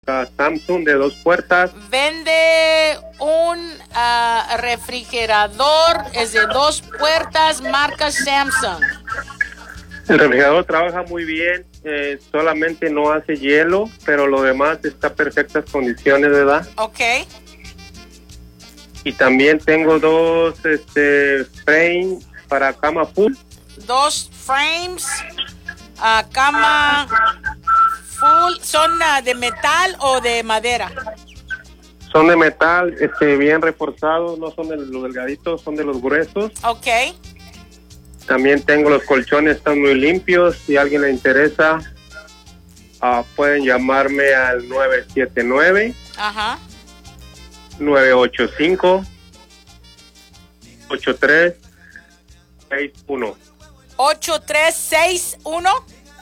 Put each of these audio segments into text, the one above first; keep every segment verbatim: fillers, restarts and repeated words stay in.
marca Samsung de dos puertas. Vende un uh, refrigerador, es de dos puertas, marca Samsung. El refrigerador trabaja muy bien, eh, solamente no hace hielo, pero lo demás está en perfectas condiciones, ¿verdad? Ok. Y también tengo dos este, frames para cama full. Dos frames, uh, cama full, ¿son uh, de metal o de madera? Son de metal, este, bien reforzados, no son de los delgaditos, son de los gruesos. Ok. También tengo los colchones, están muy limpios. Si a alguien le interesa, uh, pueden llamarme al nueve siete nueve, Ajá. nueve ocho cinco, ocho tres seis uno. ocho tres seis uno.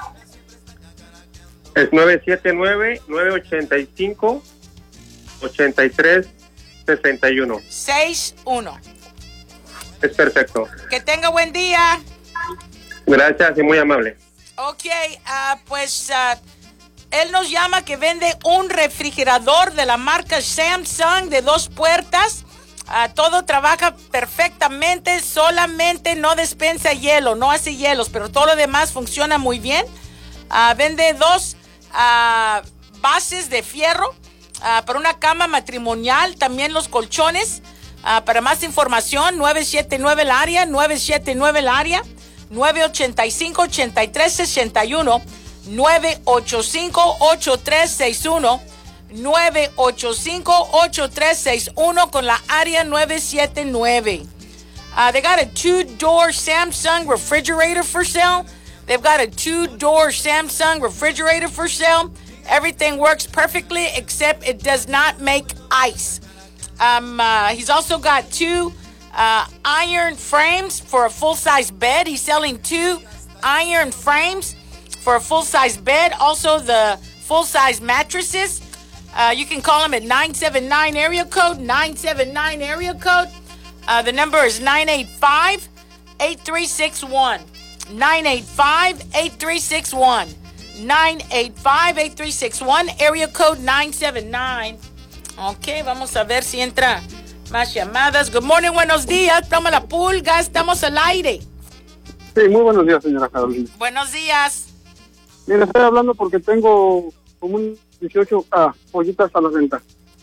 Es nueve siete nueve, nueve ocho cinco, ocho tres seis uno. seis uno. Es perfecto. Que tenga buen día. Gracias y muy amable. Ok, uh, pues uh, él nos llama que vende un refrigerador de la marca Samsung de dos puertas. Uh, todo trabaja perfectamente, solamente no dispensa hielo, no hace hielos, pero todo lo demás funciona muy bien. Uh, vende dos uh, bases de fierro uh, para una cama matrimonial, también los colchones. Uh, para más información, nueve siete nueve el área, nueve siete nueve el área, nueve ocho cinco, ocho tres seis uno, nueve ocho cinco, ocho tres seis uno, nueve ocho cinco, ocho tres seis uno con la área nueve siete nueve. Uh, they got a two-door Samsung refrigerator for sale. They've got a two-door Samsung refrigerator for sale. Everything works perfectly except it does not make ice. Um, uh, he's also got two uh, iron frames for a full-size bed. He's selling two iron frames for a full-size bed. Also, the full-size mattresses. Uh, you can call him at nine seven nine area code, nine seven nine area code. Uh, the number is nine eight five, eight three six one. nine eight five, eight three six one. nine eight five, eight three six one, area code nine seven nine. Ok, vamos a ver si entra más llamadas. Good morning, buenos días. Toma la pulga, estamos al aire. Sí, muy buenos días, señora Carolina. Buenos días. Mira, estoy hablando porque tengo como un dieciocho ah, pollitas a la venta.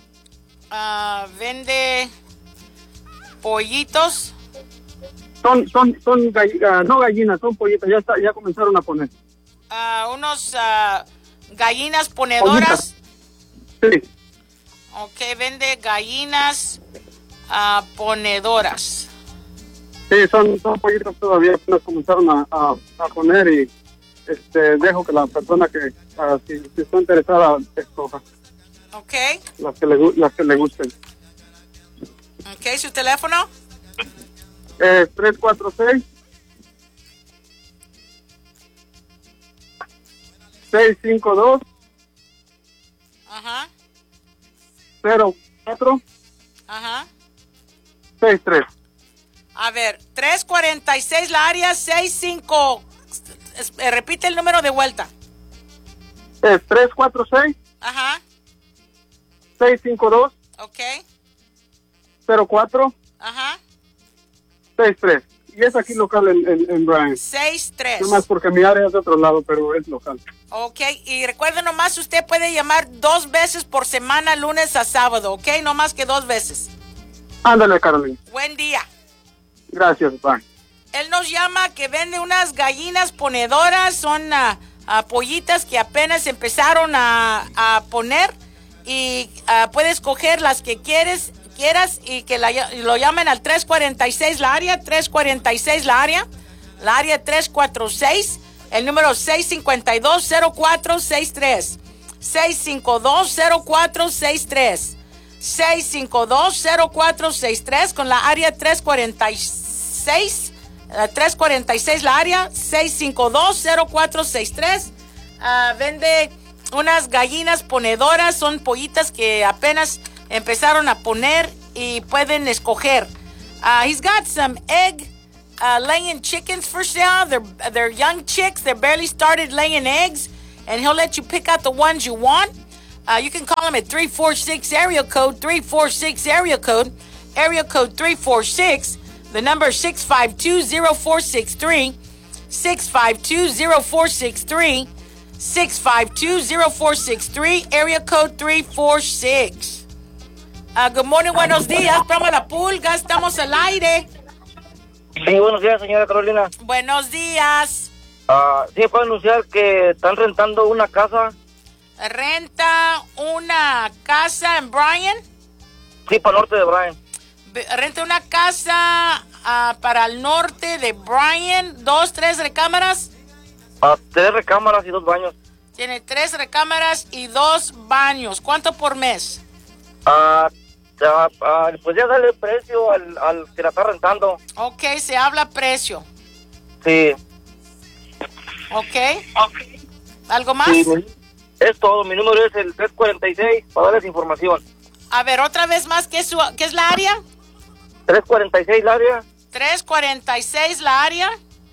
Uh, ¿Vende pollitos? Son, son, son, gall- uh, no gallinas, son pollitas, ya está, ya comenzaron a poner. Uh, unos uh, gallinas ponedoras. Pollitas. Sí. Ok, vende gallinas uh, ponedoras. Sí, son, son pollitos todavía, apenas comenzaron a, a, a poner y este, dejo que la persona que, uh, si, si está interesada, escoja. Ok. Las que le, gu- las que le gusten. Ok, ¿su teléfono? Eh, tres cuatro seis, seis cinco dos, Ajá, cero cuatro ajá. seis tres. A ver, tres cuarenta y seis la área, sesenta y cinco. Eh, repite el número de vuelta. Es tres cuatro seis, Ajá, seis cinco dos, ok, cero cuatro ajá. seis tres. Y es aquí local en, en, en Bryan. seis tres. No más porque mi área es de otro lado, pero es local. Ok, y recuerde nomás, usted puede llamar dos veces por semana, lunes a sábado, ok, no más que dos veces. Ándale, Carolina. Buen día. Gracias, bye. Él nos llama que vende unas gallinas ponedoras, son uh, uh, pollitas que apenas empezaron a, a poner y uh, puedes coger las que quieres, quieras y que la, lo llamen al tres cuarenta y seis la área, tres cuarenta y seis la área, la área tres cuatro seis, el número seis cinco dos, cero cuatro seis tres, seis cinco dos, cero cuatro seis tres, seis cinco dos, cero cuatro seis tres con la área tres cuarenta y seis. Uh, tres cuarenta y seis la área, seis cinco dos, cero cuatro seis tres. Uh, vende unas gallinas ponedoras, son pollitas que apenas empezaron a poner y pueden escoger. Uh, he's got some egg uh, laying chickens for sale. They're, they're young chicks, they barely started laying eggs, and he'll let you pick out the ones you want. Uh, you can call him at three four six area code, three four six area code, area code three four six. The number is six five two, zero four six three, six five two, zero four six three, six five two, zero four six three, area code three four six. Uh, good morning, buenos días, programa La Pulga, estamos al aire. Sí, buenos días, señora Carolina. Buenos días. Uh, sí, puedo anunciar que están rentando una casa. ¿Renta una casa en Bryan? Sí, para el norte de Bryan. Renta una casa uh, para el norte de Bryan, dos, tres recámaras. Uh, tres recámaras y dos baños. Tiene tres recámaras y dos baños. ¿Cuánto por mes? Uh, uh, uh, pues ya sale el precio al, al que la está rentando. Ok, se habla precio. Sí. Ok. ¿Algo más? Sí, es todo. Mi número es el tres cuarenta y seis para darles información. A ver, otra vez más, ¿qué es, su, qué es la área? tres cuarenta y seis la área. tres cuarenta y seis la área.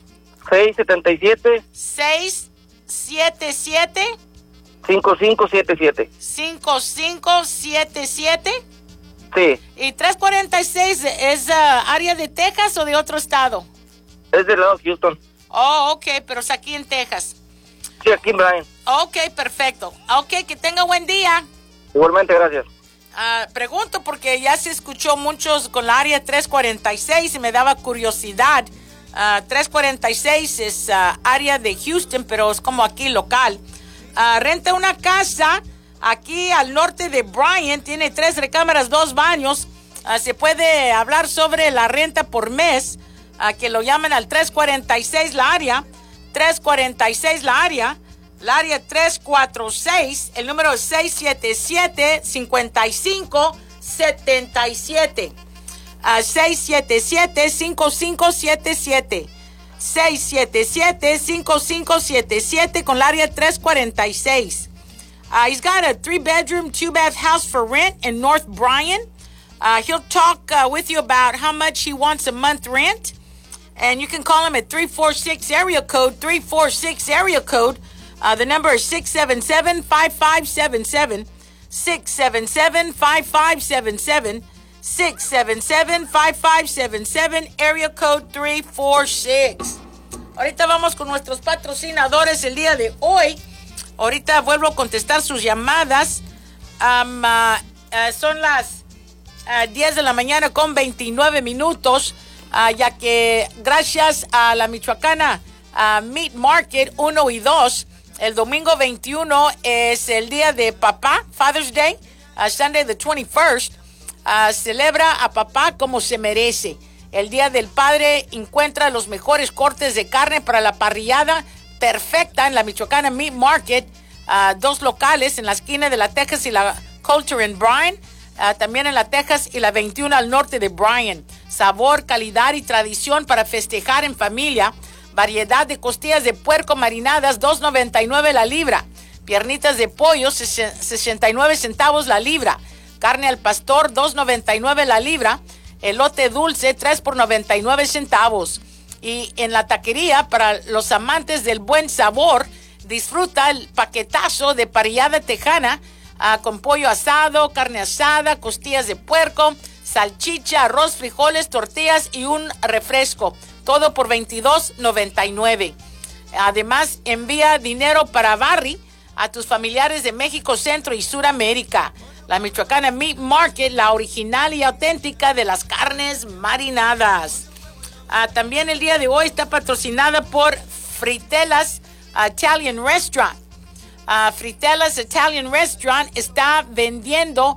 seis setenta y siete. seis setenta y siete. cinco cinco siete siete. cinco cinco siete siete. Sí. ¿Y tres cuarenta y seis es uh, área de Texas o de otro estado? Es del lado de Houston. Oh, ok, pero es aquí en Texas. Sí, aquí en Bryan. Ok, perfecto. Ok, que tenga buen día. Igualmente, gracias. Uh, pregunto porque ya se escuchó muchos con la área tres cuarenta y seis y me daba curiosidad. Uh, tres cuarenta y seis es uh, área de Houston, pero es como aquí local. Uh, renta una casa aquí al norte de Bryan, tiene tres recámaras, dos baños. Uh, se puede hablar sobre la renta por mes, uh, que lo llaman al tres cuarenta y seis la área, tres cuarenta y seis la área, la área tres cuatro seis, el número es seis siete siete, cinco cinco siete siete. Uh, seis siete siete, cinco cinco siete siete. seis siete siete, cinco cinco siete siete con el área tres cuarenta y seis. Uh, he's got a three-bedroom, two-bath house for rent in North Bryan. Uh, he'll talk uh, with you about how much he wants a month rent. And you can call him at three four six area code, three four six area code. Uh, the number is six seven seven, five five seven seven. six seven seven, five five seven seven. six seven seven, five five seven seven, area code three four six. Ahorita vamos con nuestros patrocinadores el día de hoy. Ahorita vuelvo a contestar sus llamadas. Um, uh, uh, son las uh, diez de la mañana con veintinueve minutos, uh, ya que gracias a la Michoacana uh, Meat Market uno y dos, el domingo veintiuno es el día de papá, Father's Day, uh, Sunday the twenty-first. Uh, celebra a papá como se merece. El Día del Padre encuentra los mejores cortes de carne para la parrillada perfecta en la Michoacana Meat Market. Uh, dos locales en la esquina de la Texas y la Culture en Bryan. Uh, también en la Texas y la veintiuno al norte de Bryan. Sabor, calidad y tradición para festejar en familia. Variedad de costillas de puerco marinadas, dos noventa y nueve la libra. Piernitas de pollo, sesenta y nueve centavos la libra. Carne al pastor, dos noventa y nueve la libra. Elote dulce, tres por noventa y nueve centavos. Y en la taquería, para los amantes del buen sabor, disfruta el paquetazo de parrillada tejana uh, con pollo asado, carne asada, costillas de puerco, salchicha, arroz, frijoles, tortillas y un refresco. Todo por veintidós noventa y nueve. Además, envía dinero para Barry a tus familiares de México, Centro y Suramérica. La Michoacana Meat Market, la original y auténtica de las carnes marinadas. Uh, también el día de hoy está patrocinada por Fritelas Italian Restaurant. Uh, Fritelas Italian Restaurant está vendiendo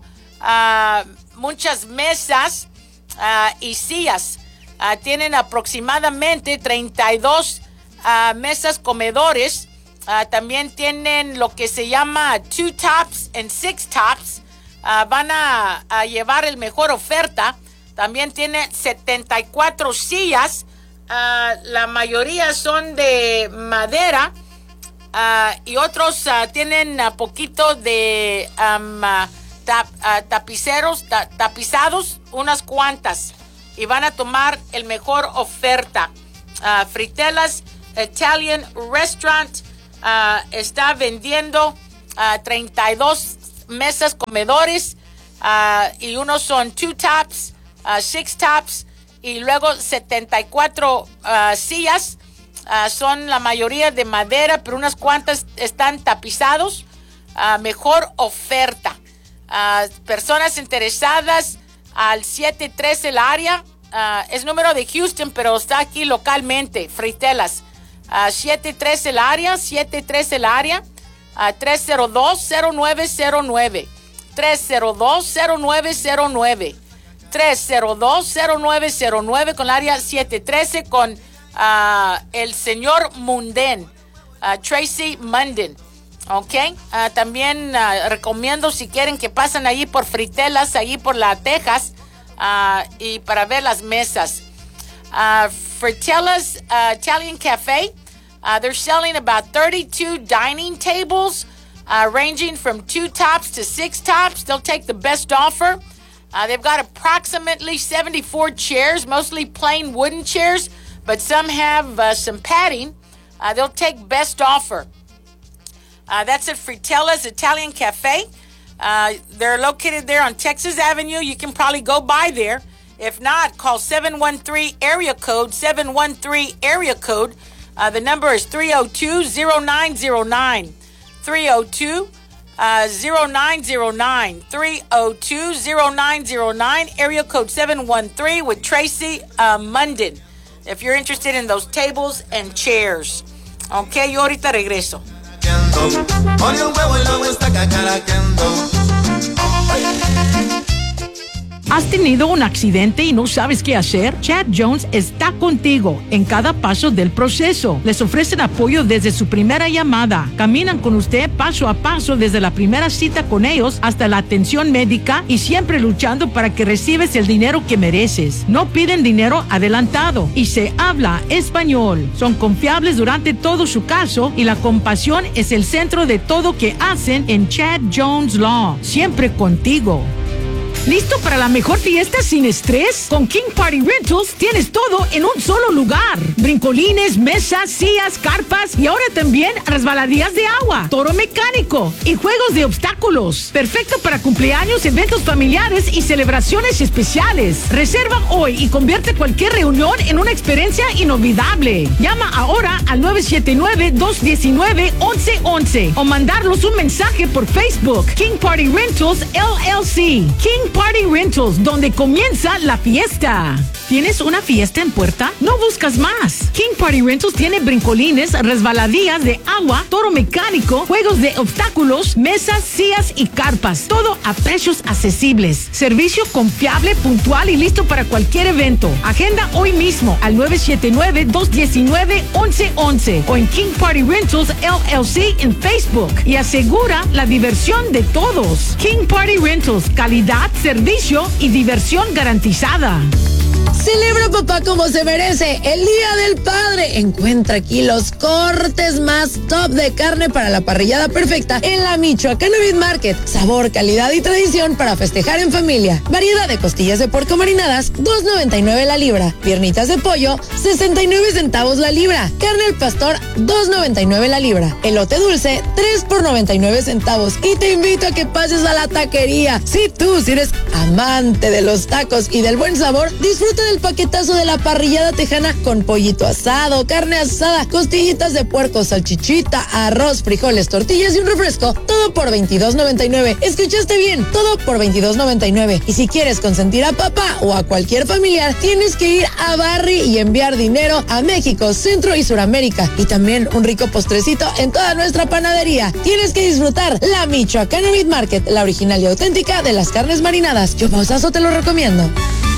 uh, muchas mesas uh, y sillas. Uh, tienen aproximadamente treinta y dos uh, mesas comedores. Uh, también tienen lo que se llama two tops and six tops. Uh, van a, a llevar el mejor oferta. También tiene setenta y cuatro sillas. Uh, la mayoría son de madera. Uh, y otros uh, tienen uh, poquito de um, uh, tap, uh, tapiceros, ta, tapizados, unas cuantas. Y van a tomar el mejor oferta. Uh, Fritelas Italian Restaurant uh, está vendiendo uh, treinta y dos mesas comedores uh, y unos son two tops, uh, six tops y luego setenta y cuatro uh, sillas. Uh, son la mayoría de madera, pero unas cuantas están tapizados. Uh, mejor oferta. Uh, personas interesadas al siete tres el área. Uh, es número de Houston, pero está aquí localmente. Fritelas. Uh, siete tres el área. siete tres el área. Uh, tres cero dos cero nueve cero nueve. tres cero dos cero nueve cero nueve. tres cero dos cero nueve cero nueve con el área siete trece con uh, el señor Munden. Uh, Tracy Munden. Ok, uh, también uh, recomiendo si quieren que pasen allí por Fritelas, allí por la Texas, uh, y para ver las mesas. Uh, Fritelas uh, Italian Cafe, uh, they're selling about thirty-two dining tables, uh, ranging from two tops to six tops. They'll take the best offer. Uh, they've got approximately seventy-four chairs, mostly plain wooden chairs, but some have uh, some padding. Uh, they'll take best offer. Uh, that's at Fritella's Italian Cafe. Uh, they're located there on Texas Avenue. You can probably go by there. If not, call seven one three area code, seven one three area code. Uh, the number is three oh two, oh nine oh nine. three oh two, oh nine oh nine. three oh two, oh nine oh nine. Area code seven one three with Tracy uh, Munden. If you're interested in those tables and chairs. Okay, yo ahorita regreso. Pone un huevo y luego está cacaraqueando. ¿Has tenido un accidente y no sabes qué hacer? Chad Jones está contigo en cada paso del proceso. Les ofrecen apoyo desde su primera llamada. Caminan con usted paso a paso desde la primera cita con ellos hasta la atención médica y siempre luchando para que recibes el dinero que mereces. No piden dinero adelantado y se habla español. Son confiables durante todo su caso y la compasión es el centro de todo que hacen en Chad Jones Law. Siempre contigo. ¿Listo para la mejor fiesta sin estrés? Con King Party Rentals tienes todo en un solo lugar. Brincolines, mesas, sillas, carpas y ahora también resbaladillas de agua, toro mecánico y juegos de obstáculos. Perfecto para cumpleaños, eventos familiares y celebraciones especiales. Reserva hoy y convierte cualquier reunión en una experiencia inolvidable. Llama ahora al nueve siete nueve, dos uno nueve, once once o mandarnos un mensaje por Facebook. King Party Rentals L L C. King Party Rentals, donde comienza la fiesta. ¿Tienes una fiesta en puerta? No buscas más. King Party Rentals tiene brincolines, resbaladillas de agua, toro mecánico, juegos de obstáculos, mesas, sillas y carpas. Todo a precios accesibles. Servicio confiable, puntual y listo para cualquier evento. Agenda hoy mismo al nueve siete nueve, dos uno nueve, once once o en King Party Rentals L L C en Facebook y asegura la diversión de todos. King Party Rentals, calidad, servicio y diversión garantizada. Celebra papá como se merece el Día del Padre. Encuentra aquí los cortes más top de carne para la parrillada perfecta en la Michoacana Meat Market. Sabor, calidad y tradición para festejar en familia. Variedad de costillas de puerco marinadas, dos noventa y nueve la libra. Piernitas de pollo, sesenta y nueve centavos la libra. Carne al pastor, dos noventa y nueve la libra. Elote dulce, tres por noventa y nueve centavos. Y te invito a que pases a la taquería. Si tú, si eres amante de los tacos y del buen sabor, disfruta del paquetazo de la parrillada tejana con pollito asado, carne asada, costillitas de puerco, salchichita, arroz, frijoles, tortillas y un refresco, todo por veintidós noventa y nueve. ¿Escuchaste bien? Todo por veintidós noventa y nueve. Y si quieres consentir a papá o a cualquier familiar, tienes que ir a Barry y enviar dinero a México, Centro y Suramérica. Y también un rico postrecito en toda nuestra panadería. Tienes que disfrutar la Michoacana Meat Market, la original y auténtica de las carnes marinadas. Yo Pausazo te lo recomiendo.